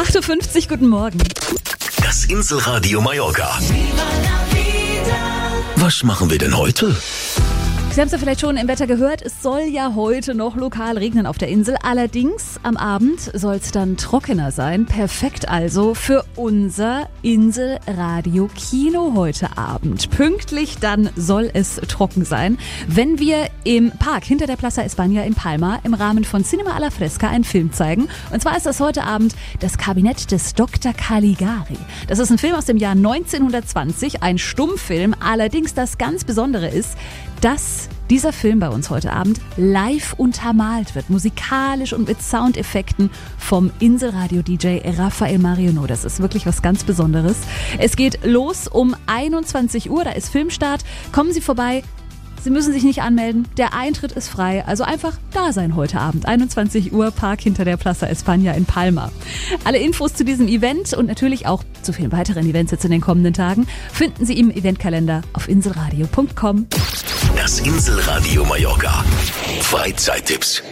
8.50 Uhr, guten Morgen. Das Inselradio Mallorca. Was machen wir denn heute? Sie haben es ja vielleicht schon im Wetter gehört, es soll ja heute noch lokal regnen auf der Insel. Allerdings am Abend soll es dann trockener sein. Perfekt also für unser Inselradio-Kino heute Abend. Pünktlich dann soll es trocken sein, wenn wir im Park hinter der Plaza España in Palma im Rahmen von Cinema alla Fresca einen Film zeigen. Und zwar ist das heute Abend das Kabinett des Dr. Caligari. Das ist ein Film aus dem Jahr 1920, ein Stummfilm. Allerdings das ganz Besondere ist, dass dieser Film bei uns heute Abend live untermalt wird, musikalisch und mit Soundeffekten vom Inselradio-DJ Rafael Marionó. Das ist wirklich was ganz Besonderes. Es geht los um 21 Uhr, da ist Filmstart. Kommen Sie vorbei. Sie müssen sich nicht anmelden, der Eintritt ist frei, also einfach da sein heute Abend, 21 Uhr, Park hinter der Plaza España in Palma. Alle Infos zu diesem Event und natürlich auch zu vielen weiteren Events jetzt in den kommenden Tagen finden Sie im Eventkalender auf inselradio.com. Das Inselradio Mallorca. Freizeittipps.